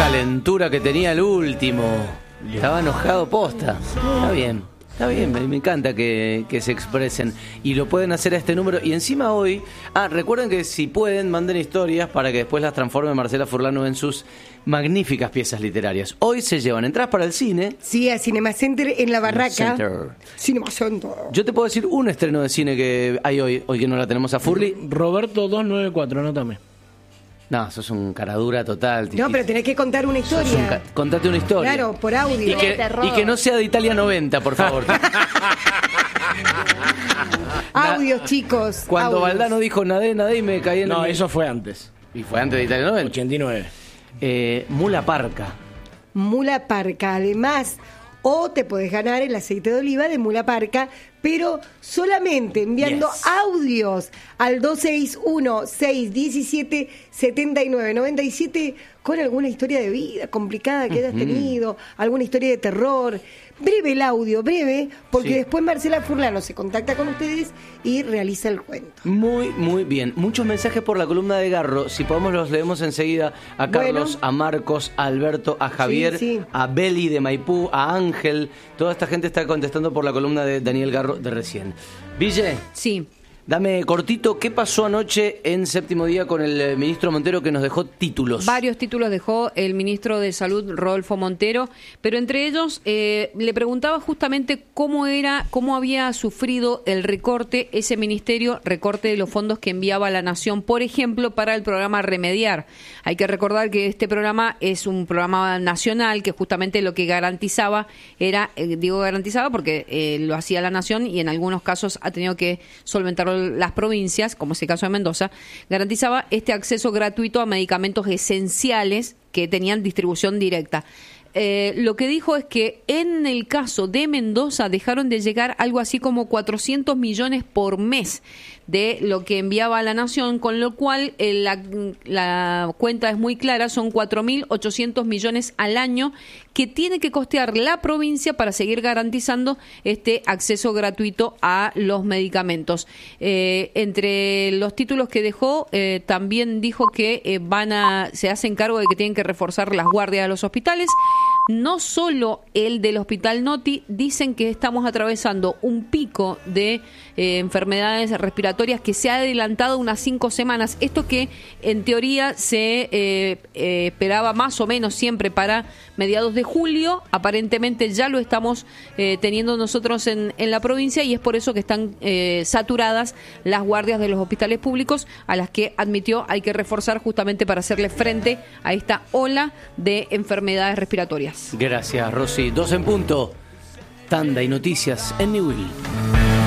calentura que tenía el último. Estaba enojado posta. Está bien, me encanta que se expresen. Y lo pueden hacer a este número. Y encima hoy... recuerden que si pueden, manden historias para que después las transforme Marcela Furlano en sus magníficas piezas literarias. Hoy se llevan entradas para el cine. Sí, a Cinema Center en La Barraca. Cinema Center. Yo te puedo decir un estreno de cine que hay hoy que no la tenemos a Furli. Roberto 294, anótame. No, sos un caradura total. No, pero tenés que contar una historia. Contate una historia. Claro, por audio. Y que no sea de Italia 90, por favor. Audios, chicos. Cuando audios. Valdano dijo nadé y me caí en No, eso fue antes. Y fue antes de Italia 90. 89. Mula Parca. Mula Parca, además. O te podés ganar el aceite de oliva de Mula Parca, pero solamente enviando audios al 261-617-7997 con alguna historia de vida complicada que hayas tenido, alguna historia de terror. Breve el audio, breve, porque después Marcela Furlano se contacta con ustedes y realiza el cuento. Muy, muy bien. Muchos mensajes por la columna de Garro. Si podemos los leemos enseguida. A Carlos, a Marcos, a Alberto, a Javier, a Beli de Maipú, a Ángel. Toda esta gente está contestando por la columna de Daniel Garro de recién. Ville. Sí. Dame cortito, ¿qué pasó anoche en Séptimo Día con el ministro Montero que nos dejó títulos? Varios títulos dejó el ministro de Salud, Rodolfo Montero, pero entre ellos le preguntaba justamente cómo había sufrido el recorte, ese ministerio, recorte de los fondos que enviaba a la Nación, por ejemplo, para el programa Remediar. Hay que recordar que este programa es un programa nacional que justamente lo que garantizaba era, digo garantizaba porque lo hacía la Nación y en algunos casos ha tenido que solventarlo las provincias, como es el caso de Mendoza, garantizaba este acceso gratuito a medicamentos esenciales que tenían distribución directa. Lo que dijo es que en el caso de Mendoza dejaron de llegar algo así como 400 millones por mes de lo que enviaba a la Nación, con lo cual la cuenta es muy clara, son 4.800 millones al año que tiene que costear la provincia para seguir garantizando este acceso gratuito a los medicamentos. Entre los títulos que dejó, también dijo que se hacen cargo de que tienen que reforzar las guardias de los hospitales. No solo el del Hospital Noti, dicen que estamos atravesando un pico de enfermedades respiratorias que se ha adelantado unas 5 semanas. Esto que en teoría se esperaba más o menos siempre para mediados de julio, aparentemente ya lo estamos teniendo nosotros en la provincia y es por eso que están saturadas las guardias de los hospitales públicos, a las que admitió hay que reforzar justamente para hacerle frente a esta ola de enfermedades respiratorias. Gracias, Rosy. 2 en punto. Tanda y noticias en Newell.